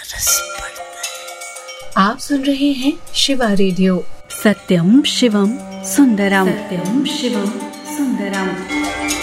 आप सुन रहे हैं शिवा रेडियो। सत्यम शिवम सुंदरम। सत्यम शिवम सुंदरम।